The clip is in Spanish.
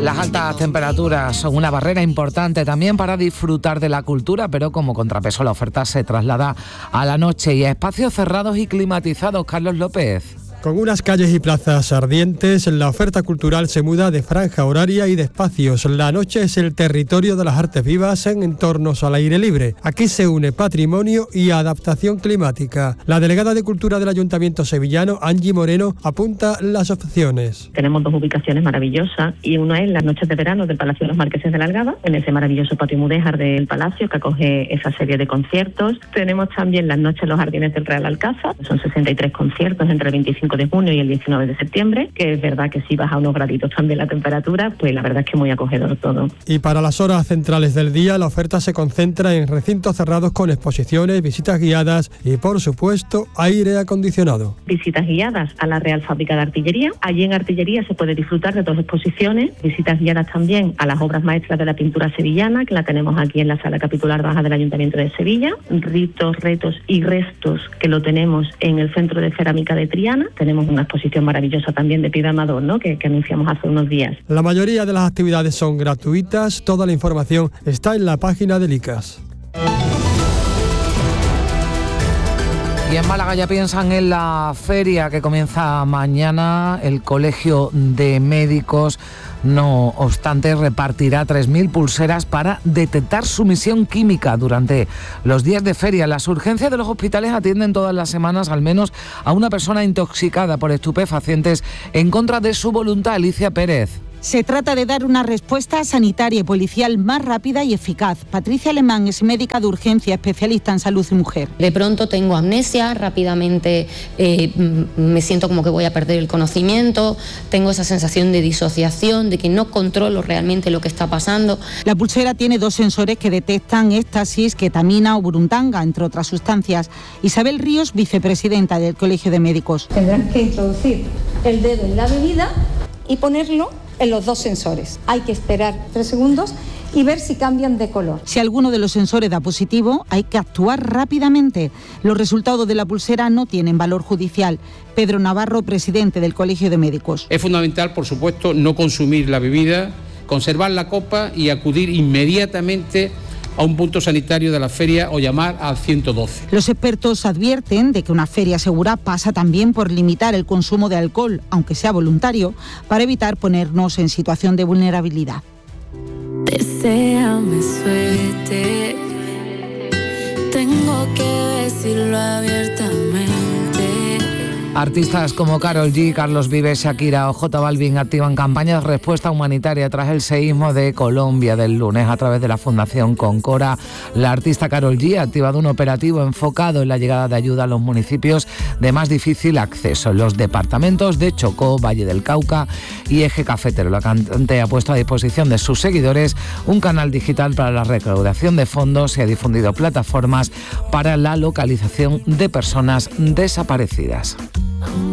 Las altas temperaturas son una barrera importante también para disfrutar de la cultura, pero como contrapeso la oferta se traslada a la noche y a espacios cerrados y climatizados. Carlos López. Con unas calles y plazas ardientes, la oferta cultural se muda de franja horaria y de espacios. La noche es el territorio de las artes vivas en entornos al aire libre. Aquí se une patrimonio y adaptación climática. La delegada de Cultura del Ayuntamiento sevillano, Angie Moreno, apunta las opciones. Tenemos dos ubicaciones maravillosas y una es las noches de verano del Palacio de los Marqueses de la Algaba, en ese maravilloso patio mudéjar del Palacio que acoge esa serie de conciertos. Tenemos también las noches en los Jardines del Real Alcázar, son 63 conciertos entre el 25 de junio y el 19 de septiembre, que es verdad que si baja unos graditos también la temperatura, pues la verdad es que muy acogedor todo. Y para las horas centrales del día, la oferta se concentra en recintos cerrados con exposiciones, visitas guiadas y, por supuesto, aire acondicionado. Visitas guiadas a la Real Fábrica de Artillería. Allí en Artillería se puede disfrutar de dos exposiciones, visitas guiadas también a las obras maestras de la pintura sevillana, que la tenemos aquí en la Sala Capitular Baja del Ayuntamiento de Sevilla, ritos, retos y restos, que lo tenemos en el Centro de Cerámica de Triana. Tenemos una exposición maravillosa también de Piedra Amador, ¿no? que anunciamos hace unos días. La mayoría de las actividades son gratuitas, toda la información está en la página del ICAS. Y en Málaga ya piensan en la feria que comienza mañana. El Colegio de Médicos, no obstante, repartirá 3.000 pulseras para detectar sumisión química durante los días de feria. Las urgencias de los hospitales atienden todas las semanas al menos a una persona intoxicada por estupefacientes en contra de su voluntad. Alicia Pérez. Se trata de dar una respuesta sanitaria y policial más rápida y eficaz. Patricia Alemán es médica de urgencia, especialista en salud y mujer. De pronto tengo amnesia, rápidamente me siento como que voy a perder el conocimiento, tengo esa sensación de disociación, de que no controlo realmente lo que está pasando. La pulsera tiene dos sensores que detectan éxtasis, ketamina o burundanga, entre otras sustancias. Isabel Ríos, vicepresidenta del Colegio de Médicos. Tendrán que introducir el dedo en la bebida y ponerlo en los dos sensores. Hay que esperar 3 segundos y ver si cambian de color. Si alguno de los sensores da positivo, hay que actuar rápidamente. Los resultados de la pulsera no tienen valor judicial. Pedro Navarro, presidente del Colegio de Médicos. Es fundamental, por supuesto, no consumir la bebida, conservar la copa y acudir inmediatamente a un punto sanitario de la feria o llamar al 112. Los expertos advierten de que una feria segura pasa también por limitar el consumo de alcohol, aunque sea voluntario, para evitar ponernos en situación de vulnerabilidad. Deséame suerte, tengo que decirlo abiertamente. Artistas como Karol G, Carlos Vives, Shakira o J Balvin activan campañas de respuesta humanitaria tras el seísmo de Colombia del lunes. A través de la Fundación Concora, la artista Karol G ha activado un operativo enfocado en la llegada de ayuda a los municipios de más difícil acceso, los departamentos de Chocó, Valle del Cauca y Eje Cafetero. La cantante ha puesto a disposición de sus seguidores un canal digital para la recaudación de fondos y ha difundido plataformas para la localización de personas desaparecidas.